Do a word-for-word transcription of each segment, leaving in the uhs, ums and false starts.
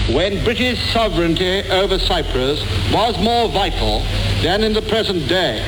when British sovereignty over Cyprus was more vital than in the present day.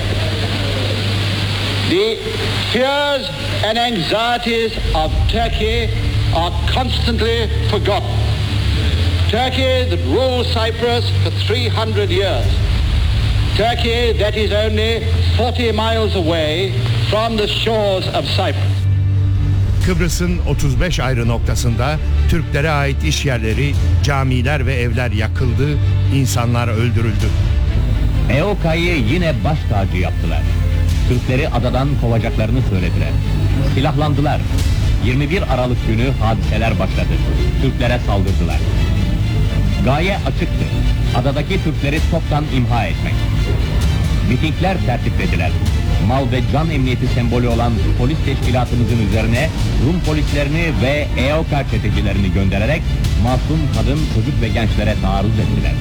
The fears and anxieties of Turkey are constantly forgotten. Turkey that ruled Cyprus for three hundred years. Turkey that is only forty miles away from the shores of Cyprus. Kıbrıs'ın otuz beş ayrı noktasında Türklere ait iş yerleri, camiler ve evler yakıldı, insanlar öldürüldü. E O K'yı yine baş tacı yaptılar. Türkleri adadan kovacaklarını söylediler. Silahlandılar. yirmi bir Aralık günü hadiseler başladı. Türklere saldırdılar. Gaye açıktı. Adadaki Türkleri toptan imha etmek. Mitingler tertiplediler. Mal ve can emniyeti sembolü olan polis teşkilatımızın üzerine Rum polislerini ve E O K çetecilerini göndererek masum kadın, çocuk ve gençlere taarruz ettiler.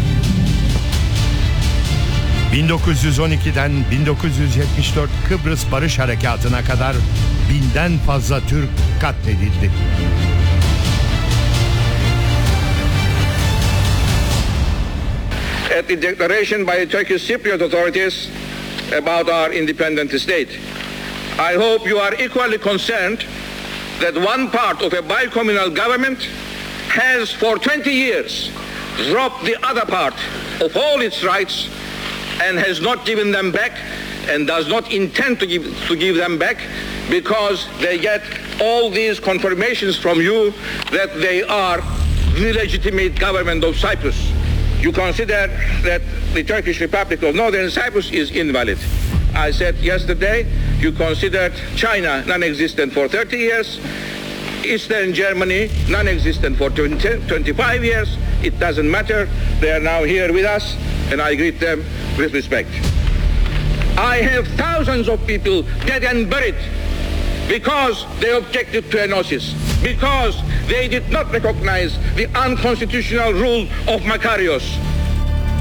bin dokuz yüz on ikiden bin dokuz yüz yetmiş dört Kıbrıs Barış Harekatı'na kadar binden fazla Türk katledildi. At the declaration by the Turkish Cypriot authorities about our independent state, I hope you are equally concerned that one part of a bicommunal government has for twenty years robbed the other part of all its rights and has not given them back and does not intend to give, to give them back because they get all these confirmations from you that they are the legitimate government of Cyprus. You consider that the Turkish Republic of Northern Cyprus is invalid. I said yesterday you considered China non-existent for thirty years, Eastern Germany non-existent for twenty, twenty-five years. It doesn't matter. They are now here with us and I greet them with respect. I have thousands of people dead and buried because they objected to enosis, because they did not recognize the unconstitutional rule of Makarios.